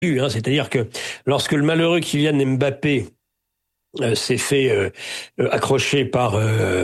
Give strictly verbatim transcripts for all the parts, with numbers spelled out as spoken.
Hein, c'est-à-dire que lorsque le malheureux Kylian Mbappé euh, s'est fait euh, euh, accrocher par euh,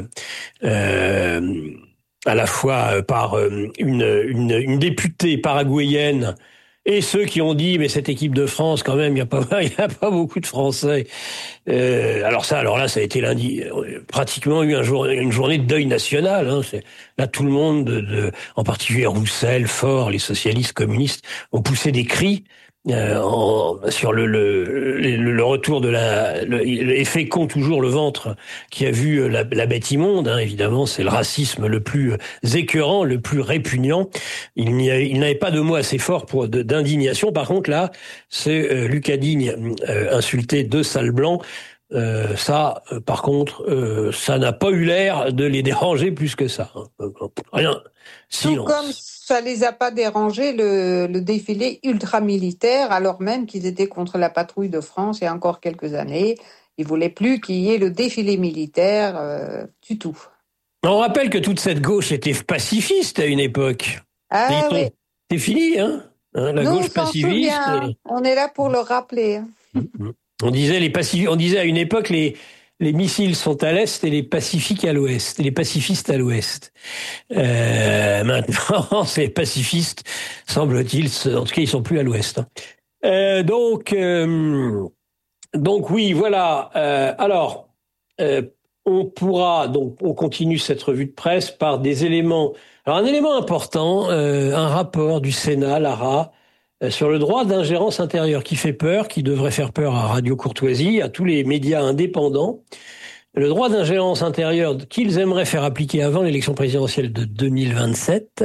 euh, à la fois euh, par euh, une, une, une députée paraguayenne et ceux qui ont dit mais cette équipe de France quand même il y a pas il y a pas beaucoup de Français. Euh, alors ça alors là ça a été lundi euh, pratiquement eu un jour une journée de deuil national. Hein, c'est, là tout le monde de, de, en particulier Roussel, Faure, les socialistes communistes ont poussé des cris. Euh, en, sur le, le, le, le retour de la le, et fécond toujours le ventre qui a vu la, la bête immonde, hein, évidemment c'est le racisme le plus écœurant, le plus répugnant. Il n'y a, il n'avait pas de mots assez forts pour de, d'indignation. Par contre là c'est euh, Lucas Digne euh, insulté de sale blanc. Euh, ça, euh, par contre, euh, ça n'a pas eu l'air de les déranger plus que ça. Hein. Rien. Silence. Tout comme ça les a pas dérangés le, le défilé ultra-militaire, alors même qu'ils étaient contre la patrouille de France il y a encore quelques années. Ils voulaient plus qu'il y ait le défilé militaire euh, du tout. On rappelle que toute cette gauche était pacifiste à une époque. Ah oui. C'est fini, hein, hein la Nous, gauche on s'en pacifiste. souvient. On est là pour le rappeler. On disait les pacif... on disait à une époque les les missiles sont à l'est et les pacifiques à l'ouest, et les pacifistes à l'ouest. Euh, maintenant, ces pacifistes, semble-t-il, en tout cas, ils sont plus à l'ouest. Hein. Euh, donc, euh, donc oui, voilà. Euh, alors, euh, on pourra donc on continue cette revue de presse par des éléments. Alors, un élément important, euh, un rapport du Sénat, l'A R A, sur le droit d'ingérence intérieure qui fait peur, qui devrait faire peur à Radio Courtoisie, à tous les médias indépendants. Le droit d'ingérence intérieure qu'ils aimeraient faire appliquer avant l'élection présidentielle de deux mille vingt-sept,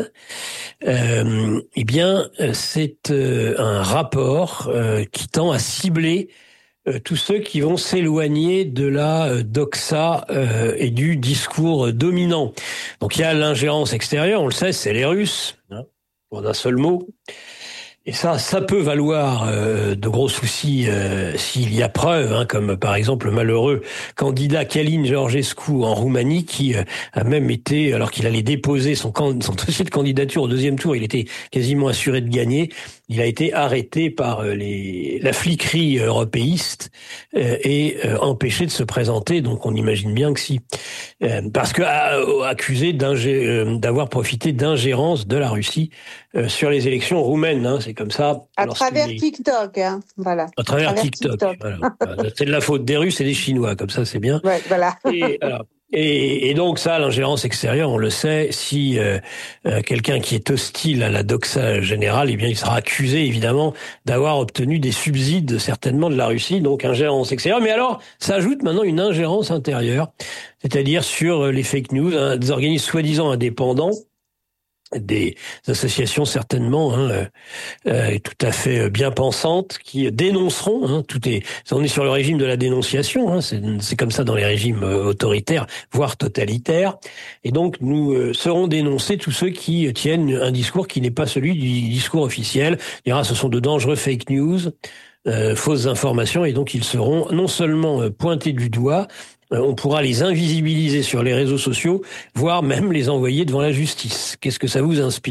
euh, eh bien, c'est euh, un rapport euh, qui tend à cibler euh, tous ceux qui vont s'éloigner de la euh, doxa euh, et du discours dominant. Donc il y a l'ingérence extérieure, on le sait, c'est les Russes, hein, en un seul mot. Et ça, ça peut valoir euh, de gros soucis euh, s'il y a preuve, hein, comme par exemple le malheureux candidat Călin Georgescu en Roumanie, qui euh, a même été, alors qu'il allait déposer son, son dossier de candidature au deuxième tour, il était quasiment assuré de gagner. Il a été arrêté par les, la fliquerie européiste euh, et euh, empêché de se présenter. Donc on imagine bien que si, euh, parce que euh, accusé euh, d'avoir profité d'ingérence de la Russie euh, sur les élections roumaines. Hein, c'est comme ça. À travers est... TikTok, hein, voilà. À travers, à travers TikTok. TikTok. Voilà. C'est de la faute des Russes et des Chinois, comme ça c'est bien. Ouais, voilà. Et, alors, Et, et donc ça, l'ingérence extérieure, on le sait, si euh, euh, quelqu'un qui est hostile à la doxa générale, eh bien, il sera accusé évidemment d'avoir obtenu des subsides certainement de la Russie, donc ingérence extérieure. Mais alors, ça ajoute maintenant une ingérence intérieure, c'est-à-dire sur les fake news, hein, des organismes soi-disant indépendants, des associations certainement hein, euh, tout à fait bien pensantes qui dénonceront. Hein, tout est, on est sur le régime de la dénonciation. Hein, c'est, c'est comme ça dans les régimes autoritaires, voire totalitaires. Et donc nous euh, serons dénoncés tous ceux qui tiennent un discours qui n'est pas celui du discours officiel. Il y aura, ce sont de dangereux fake news, euh, fausses informations, et donc ils seront non seulement pointés du doigt, on pourra les invisibiliser sur les réseaux sociaux, voire même les envoyer devant la justice. Qu'est-ce que ça vous inspire ?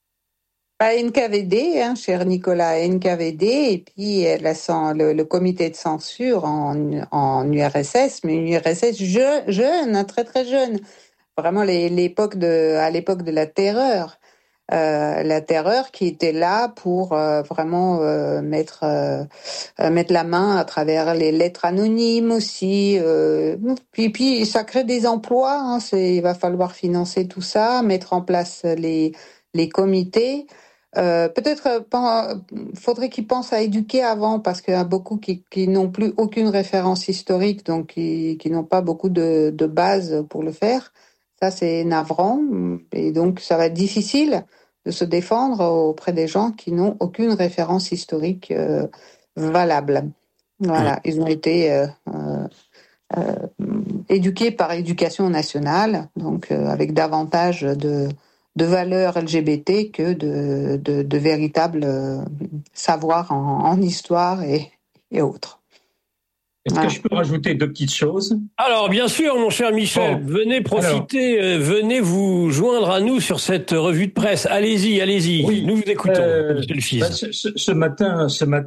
Bah, N K V D, hein, cher Nicolas, N K V D, et puis la, le, le comité de censure en, en U R S S, mais une U R S S je, jeune, hein, très très jeune. Vraiment les, l'époque de, à l'époque de la terreur. Euh, la terreur qui était là pour euh, vraiment euh, mettre euh, mettre la main à travers les lettres anonymes aussi. Euh, puis puis ça crée des emplois. Hein, c'est, il va falloir financer tout ça, mettre en place les les comités. Euh, peut-être pen, faudrait qu'ils pensent à éduquer avant, parce qu'il y a beaucoup qui, qui n'ont plus aucune référence historique, donc qui, qui n'ont pas beaucoup de, de base pour le faire. Ça, c'est navrant, et donc ça va être difficile de se défendre auprès des gens qui n'ont aucune référence historique euh, valable. Voilà, ils ont été euh, euh, éduqués par éducation nationale, donc euh, avec davantage de, de valeurs L G B T que de, de, de véritables euh, savoirs en, en histoire et, et autres. Est-ce Ah. que je peux rajouter deux petites choses? Alors, bien sûr, mon cher Michel, Bon. venez profiter, euh, venez vous joindre à nous sur cette revue de presse. Allez-y, allez-y. Oui. Nous vous écoutons, Euh, Michel Fize. ben, ce, ce, ce matin, ce matin.